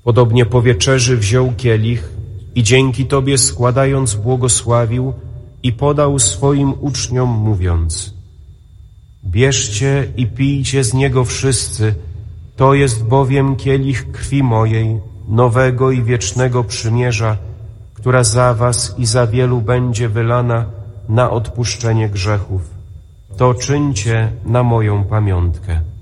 Podobnie po wieczerzy wziął kielich i dzięki Tobie składając błogosławił i podał swoim uczniom, mówiąc: bierzcie i pijcie z niego wszyscy, to jest bowiem kielich krwi mojej, nowego i wiecznego przymierza, która za was i za wielu będzie wylana na odpuszczenie grzechów. To czyńcie na moją pamiątkę.